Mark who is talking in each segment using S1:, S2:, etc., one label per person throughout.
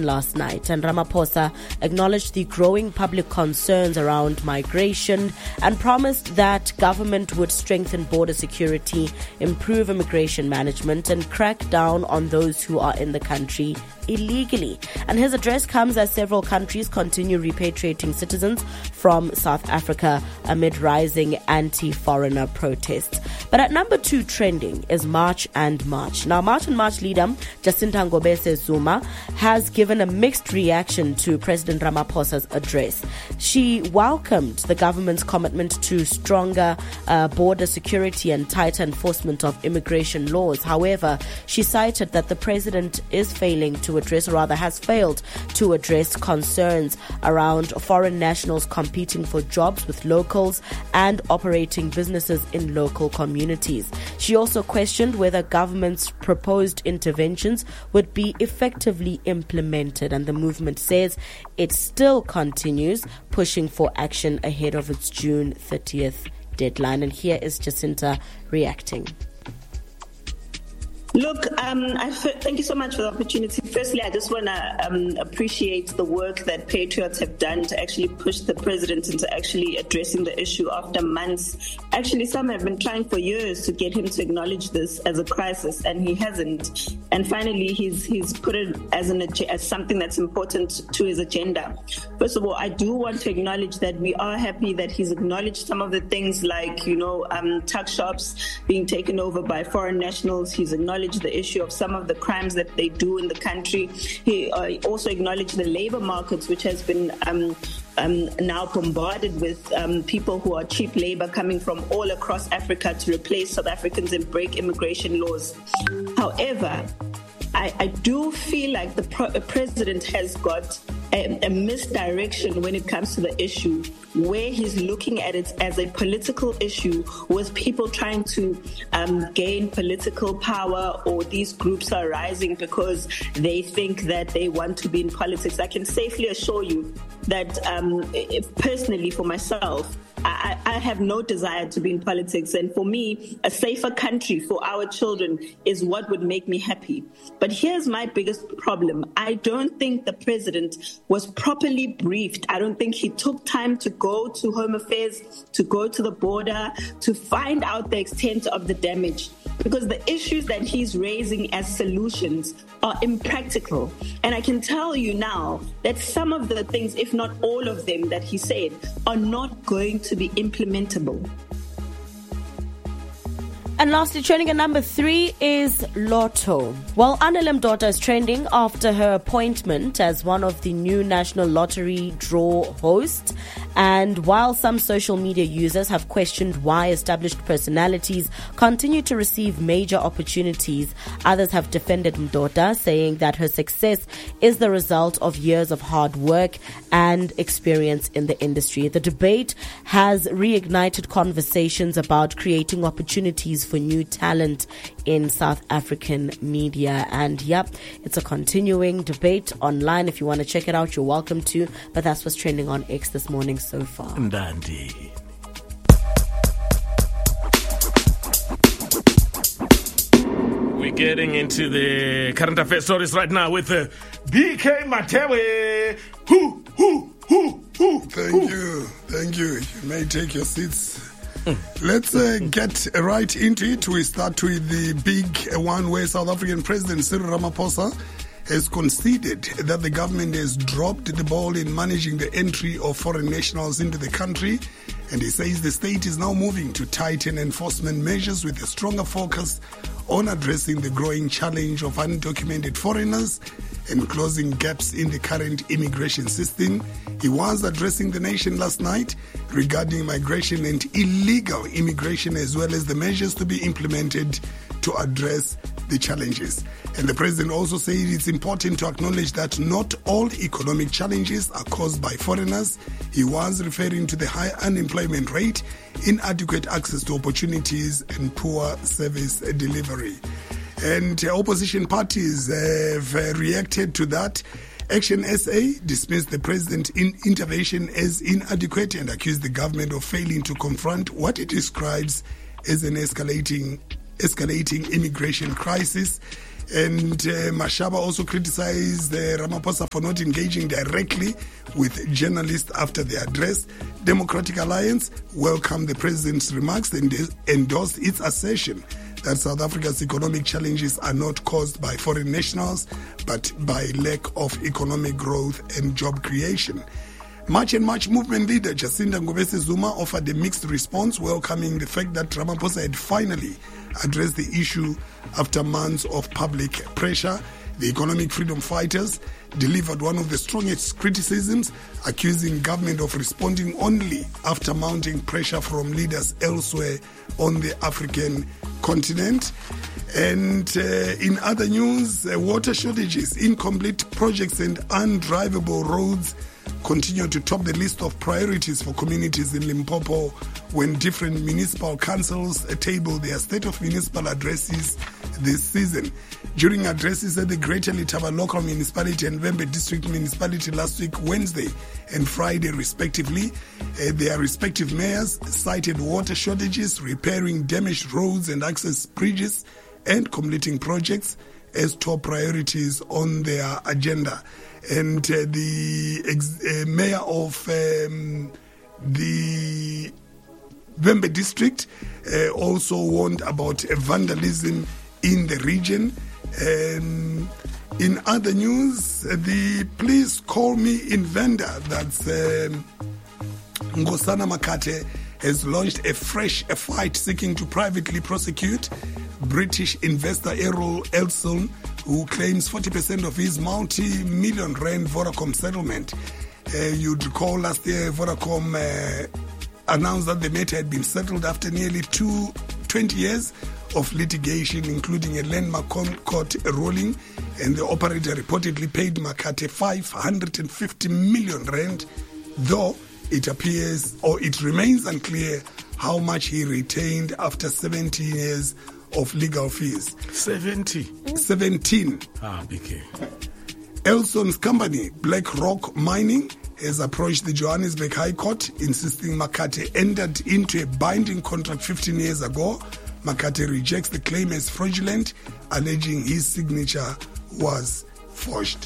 S1: last night, and Ramaphosa acknowledged the growing public concerns around migration and promised that government would strengthen border security, improve immigration management, and crack down on those who are in the country illegally. And his address comes as several countries continue repatriating citizens from South Africa amid rising anti-foreigner protests. But at number 2 trending is March and March. Now, March and March leader Jacinta Ngobese Zuma has given a mixed reaction to President Ramaphosa's address. She welcomed the government's commitment to stronger border security and tighter enforcement of immigration laws. However, she cited that the president is failing to address, or rather has failed to address, concerns around foreign nationals competing for jobs with locals and operating businesses in local communities. She also questioned whether government's proposed interventions would be effectively implemented, and the movement says it still continues pushing for action ahead of its June 30th deadline. And here is Jacinta reacting.
S2: Look, thank you so much for the opportunity. Firstly, I just want to appreciate the work that Patriots have done to actually push the president into actually addressing the issue after months. Actually, some have been trying for years to get him to acknowledge this as a crisis, and he hasn't. And finally, he's put it as something that's important to his agenda. First of all, I do want to acknowledge that we are happy that he's acknowledged some of the things like, tuck shops being taken over by foreign nationals. He's acknowledged the issue of some of the crimes that they do in the country. He also acknowledged the labor markets, which has been now bombarded with people who are cheap labor coming from all across Africa to replace South Africans and break immigration laws. However, I do feel like the president has got a misdirection when it comes to the issue, where he's looking at it as a political issue with people trying to gain political power, or these groups are rising because they think that they want to be in politics. I can safely assure you that personally for myself, I have no desire to be in politics, and for me, a safer country for our children is what would make me happy. But here's my biggest problem. I don't think the president was properly briefed. I don't think he took time to go to Home Affairs, to go to the border, to find out the extent of the damage. Because the issues that he's raising as solutions are impractical. And I can tell you now that some of the things, if not all of them that he said, are not going to be implementable.
S1: And lastly, trending at number 3 is Lotto. Well, Annele Mdota is trending after her appointment as one of the new National Lottery draw hosts. And while some social media users have questioned why established personalities continue to receive major opportunities, others have defended Mdota, saying that her success is the result of years of hard work and experience in the industry. The debate has reignited conversations about creating opportunities for new talent in South African media. And it's a continuing debate online. If you want to check it out, you're welcome to. But that's what's trending on X this morning so far.
S3: Ndandi. We're getting into the current affairs stories right now with BK Matewe.
S4: Thank you. You may take your seats. Let's get right into it. We start with the big one where South African President Cyril Ramaphosa has conceded that the government has dropped the ball in managing the entry of foreign nationals into the country. And he says the state is now moving to tighten enforcement measures with a stronger focus on addressing the growing challenge of undocumented foreigners and closing gaps in the current immigration system. He was addressing the nation last night regarding migration and illegal immigration, as well as the measures to be implemented to address the challenges. And the president also said it's important to acknowledge that not all economic challenges are caused by foreigners. He was referring to the high unemployment rate, inadequate access to opportunities, and poor service delivery. And opposition parties have reacted to that. Action SA dismissed the president's intervention as inadequate and accused the government of failing to confront what it describes as an escalating immigration crisis. And Mashaba also criticized Ramaphosa for not engaging directly with journalists after the address. Democratic Alliance welcomed the president's remarks and endorsed its assertion that South Africa's economic challenges are not caused by foreign nationals, but by lack of economic growth and job creation. March and March movement leader Jacinda Ngobese Zuma offered a mixed response, welcoming the fact that Ramaphosa had finally addressed the issue after months of public pressure. The economic freedom fighters delivered one of the strongest criticisms, accusing government of responding only after mounting pressure from leaders elsewhere on the African continent. And in other news, water shortages, incomplete projects and undrivable roads continue to top the list of priorities for communities in Limpopo when different municipal councils table their state of municipal addresses this season. During addresses at the Greater Letaba Local Municipality and Vhembe District Municipality last week, Wednesday and Friday respectively, their respective mayors cited water shortages, repairing damaged roads and access bridges, and completing projects as top priorities on their agenda. And the mayor of the Vhembe district also warned about vandalism in the region. In other news, the Please Call Me in Venda, that's Nkosana Makate, has launched a fresh fight seeking to privately prosecute British investor Errol Elson, who claims 40% of his multi-million rand Vodacom settlement. You'd recall last year Vodacom announced that the matter had been settled after nearly 20 years of litigation, including a landmark court ruling, and the operator reportedly paid Makate 550 million rand, though it appears, or it remains unclear how much he retained after 17 years of legal fees. 17.
S3: BK.
S4: Elson's company, Black Rock Mining, has approached the Johannesburg High Court, insisting Makate entered into a binding contract 15 years ago. Makate rejects the claim as fraudulent, alleging his signature was forged.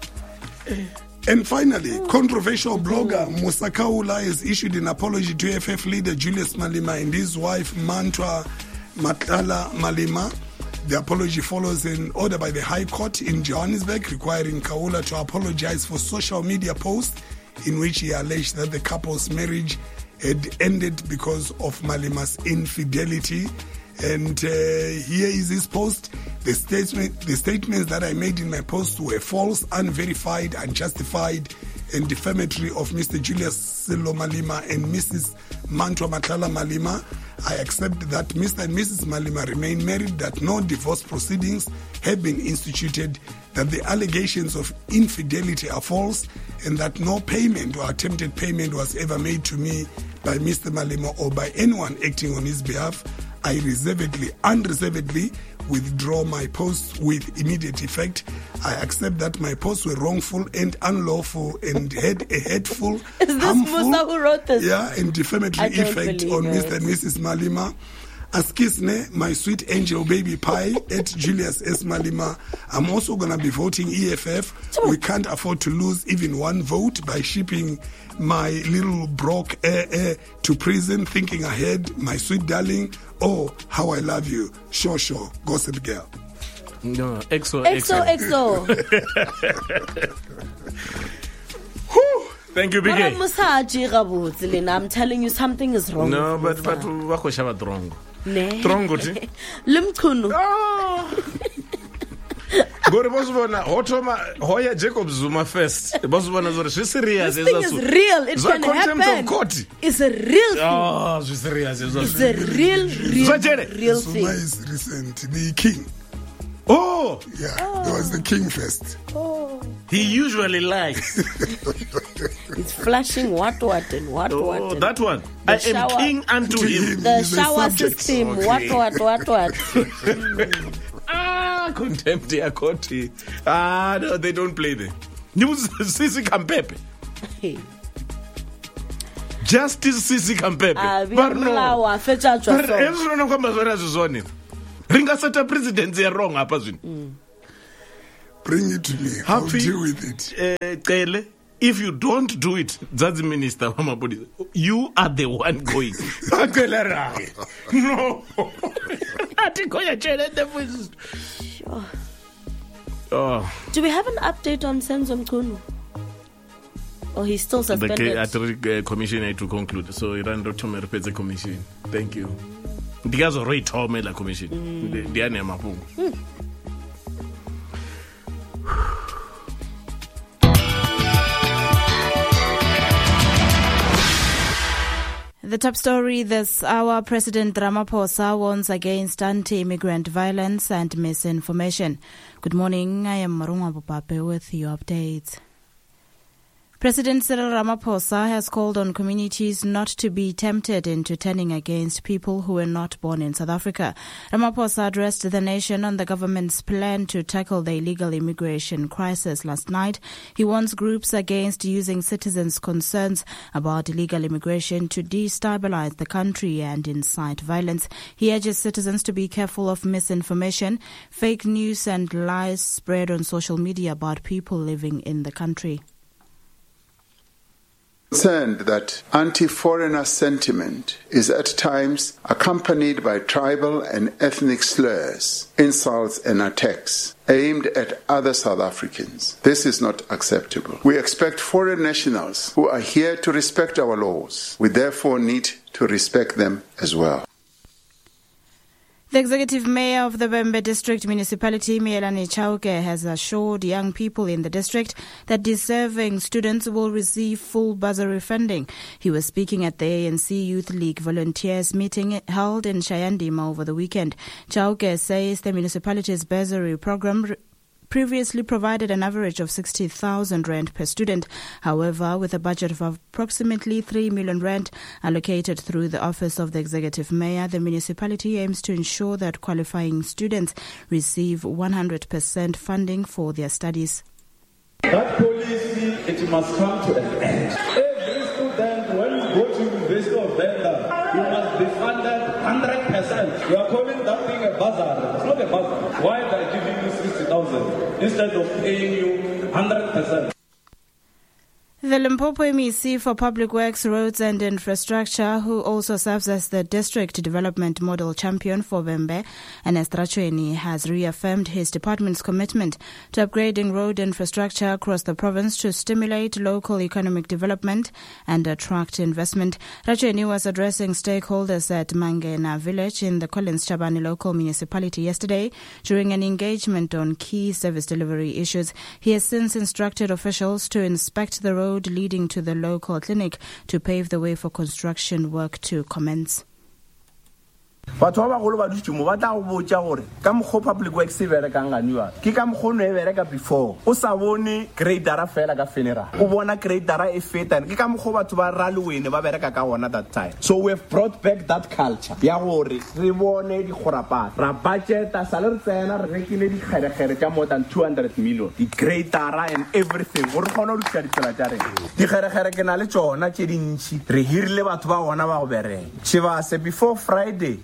S4: And finally, controversial blogger Musa Kaula has issued an apology to FF leader Julius Malema and his wife Mantwa Matlala Malema. The apology follows an order by the High Court in Johannesburg requiring Kaula to apologize for social media posts in which he alleged that the couple's marriage had ended because of Malema's infidelity. And here is his post. The statements that I made in my post were false, unverified, unjustified, and defamatory of Mr. Julius Silo Malema and Mrs. Mantwa Matlala Malema. I accept that Mr. and Mrs. Malema remain married, that no divorce proceedings have been instituted, that the allegations of infidelity are false, and that no payment or attempted payment was ever made to me by Mr. Malema or by anyone acting on his behalf. I unreservedly withdraw my posts with immediate effect. I accept that my posts were wrongful and unlawful and had a hateful,
S1: Is this
S4: harmful,
S1: Musa who wrote this?
S4: and defamatory effect on Mr. and Mrs. Malema. Askisne, my sweet angel baby pie, at Julius S. Malema. I'm also going to be voting EFF. We can't afford to lose even one vote by shipping my little Brock to prison, thinking ahead, my sweet darling. Oh, how I love you. Sure, gossip girl.
S3: No, EXO. Thank you, BK.
S1: I'm telling you, something is wrong.
S3: No, but wakho wrong.
S1: Ne.
S3: Wrong uthi?
S1: Limkhulu.
S3: Gore bosibona hoya Jacob Zuma first. Bosibona zore she serious.
S1: This thing is real. It can happen.
S3: Of court.
S1: It's a real thing.
S3: Oh, she's serious.
S1: It's a real
S4: Zuma
S1: thing.
S4: is recent. The king.
S3: Oh.
S4: Yeah, there was the king first.
S1: Oh.
S3: He usually lies.
S1: It's flashing what and what.
S3: Oh, that one. I am king unto him.
S1: The
S4: He's a
S1: shower
S4: subject.
S1: system.
S3: Okay.
S1: What.
S3: Contempt ya court. No, they don't play there. News Sisi Kampepe. Justice Sisi Kampepe. But no. Ringa seta presidency ya wrong hapa zwini.
S4: Bring it to me. I'll deal with it.
S3: If you don't do it, that's Minister Mamabodi, you are the one going. No.
S1: Sure.
S3: Oh.
S1: Do we have an update on Senzo Mchunu? Or he's still suspended?
S3: The commission had to conclude. So Irando Tome repeats the commission. Thank you. The guys already told me the commission. They are Nemapu.
S5: The top story this hour, President Ramaphosa warns against anti-immigrant violence and misinformation. Good morning, I am Marunga Bopape with your updates. President Cyril Ramaphosa has called on communities not to be tempted into turning against people who were not born in South Africa. Ramaphosa addressed the nation on the government's plan to tackle the illegal immigration crisis last night. He warns groups against using citizens' concerns about illegal immigration to destabilize the country and incite violence. He urges citizens to be careful of misinformation, fake news and lies spread on social media about people living in the country.
S6: Concerned that anti-foreigner sentiment is at times accompanied by tribal and ethnic slurs, insults and attacks aimed at other South Africans. This is not acceptable. We expect foreign nationals who are here to respect our laws. We therefore need to respect them as well.
S5: The executive mayor of the Bembe District Municipality, Mielani Chauke, has assured young people in the district that deserving students will receive full bursary funding. He was speaking at the ANC Youth League volunteers meeting held in Shayandima over the weekend. Chauke says the municipality's bursary program previously provided an average of 60,000 rand per student. However, with a budget of approximately 3 million rand allocated through the Office of the Executive Mayor, the municipality aims to ensure that qualifying students receive 100% funding for their studies.
S7: That policy, it must come to an end. Every student, when you go to University of Venda, you must be funded 100%. You are calling that thing a bazaar. It's not a bazaar. Why are they giving you 60,000 instead of paying you 100%?
S5: The Limpopo MEC for Public Works, Roads and Infrastructure, who also serves as the District Development Model Champion for Bembe, Ernest Rachweni, has reaffirmed his department's commitment to upgrading road infrastructure across the province to stimulate local economic development and attract investment. Rachweni was addressing stakeholders at Mangena village in the Collins Chabani local municipality yesterday during an engagement on key service delivery issues. He has since instructed officials to inspect the road leading to the local clinic to pave the way for construction work to commence.
S8: Batho ba bagolo ba dutse mo ba tla go botsa gore ka mokgo public works se berekang ganiwa ke ka mokgo no e bereka before o sa bone gradera fela ka funeral o bona gradera e feta ke ka mokgo batho ba ralwene ba bereka ka ona that time. So we have brought back that culture ya gore re bone di khorapa ra budget a salary tsena re rekile di kgeregere ka more than 200 million di gradera and everything gore khona o ditsha ditsela tsa rena di kgeregere ke na le tsona tse dintsi re hirile batho ba ona ba go bereka shiba se before Friday.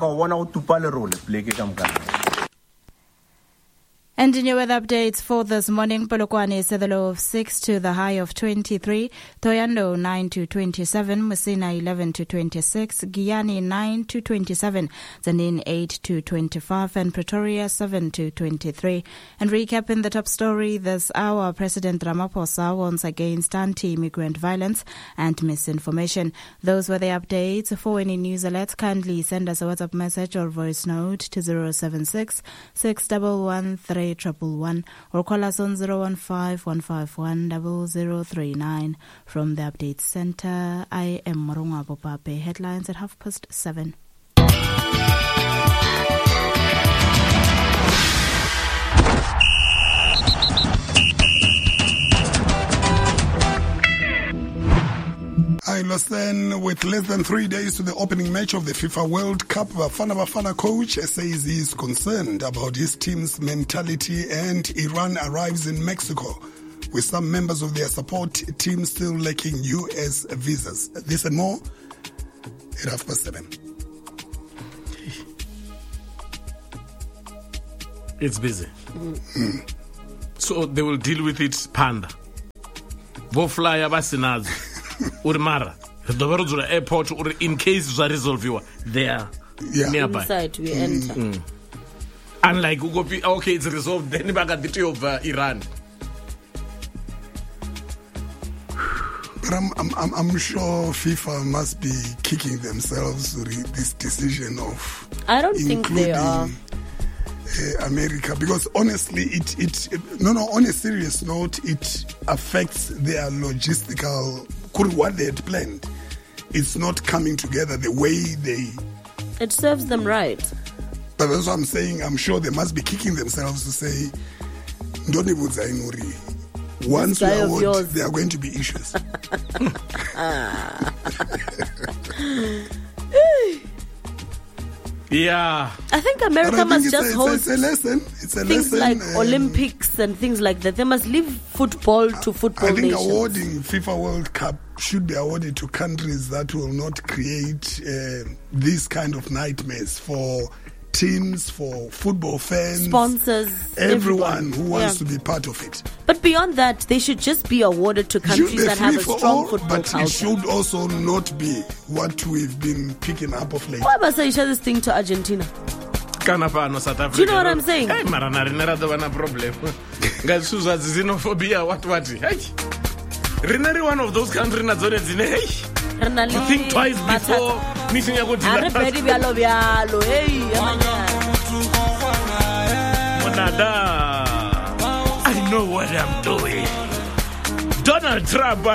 S5: And in your weather updates for this morning, Polokwane is at the low of 6 to the high of 23, Toyando 9 to 27, Musina 11 to 26, Giyani 9 to 27, Zanin 8 to 25, and Pretoria 7 to 23. And recapping the top story this hour, President Ramaphosa warns against anti-immigrant violence and misinformation. Those were the updates. For any news alerts, kindly send us a WhatsApp message or voice note to 076 611 111 or call us on 015-151-0039. From the Update Center, I am Marunga Bopape. Headlines at 7:30.
S4: Then, with less than 3 days to the opening match of the FIFA World Cup, Bafana coach says he is concerned about his team's mentality, and Iran arrives in Mexico with some members of their support team still lacking US visas. This and more at 7:30.
S3: It's busy. So they will deal with it panda. Vo flyer basinazo. Urimara. The airport or in case the resolve you they are nearby.
S1: Inside we enter.
S3: Unlike okay, it's resolved. Then back at the tree of Iran.
S4: But I'm sure FIFA must be kicking themselves with this decision of.
S1: I don't think they are.
S4: America, because honestly, on a serious note, it affects their logistical, what they had planned. It's not coming together the way they.
S1: It serves them right.
S4: But that's what I'm saying. I'm sure they must be kicking themselves to say, once we award, there are going to be issues.
S3: Yeah.
S1: I think America must just hold
S4: it's a lesson. It's a
S1: things
S4: lesson.
S1: like Olympics and things like that. They must leave football to football
S4: I think
S1: nations.
S4: awarding FIFA World Cup should be awarded to countries that will not create these kind of nightmares for teams, for football fans,
S1: sponsors,
S4: everyone who wants to be part of it.
S1: But beyond that, they should just be awarded to countries that have a strong football
S4: but
S1: culture.
S4: It should also not be what we've been picking up of late.
S1: Why must I share this thing to Argentina?
S3: South Africa.
S1: Do you know what I'm saying?
S3: Hey, Marana, another problem. Guys, xenophobia, what? Hey, Renari, one of those countries that's on it. You think twice before meeting a good I know what I'm doing. Donald Trump